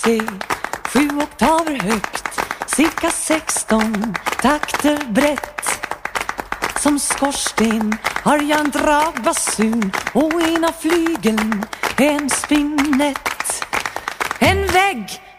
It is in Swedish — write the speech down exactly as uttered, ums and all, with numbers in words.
C, sju oktaver högt, cirka sexton takter brett. Som skorsten har jag en dragbasun och ena flygeln en spinett. En vägg